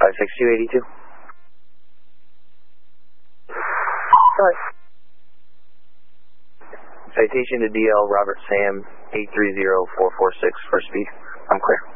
56282. Sorry. Citation to DL Robert Sam 830446 for speed. I'm clear.